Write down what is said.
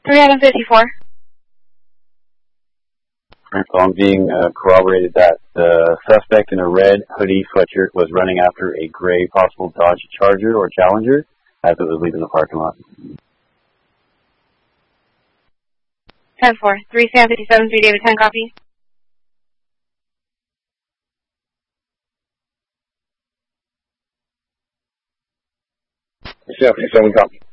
354. On being corroborated that the suspect in a red hoodie sweatshirt was running after a gray possible Dodge Charger or Challenger as it was leaving the parking lot. 10-4. 3 Sam 57, 3 David 10, copy. Sam 57, copy.